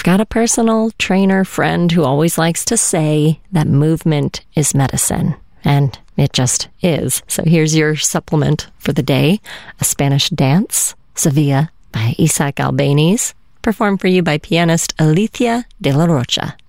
got a personal trainer friend who always likes to say that movement is medicine, and it just is. So here's your supplement for the day: a Spanish dance, Sevilla by Isaac Albéniz, performed for you by pianist Alicia de la Rocha.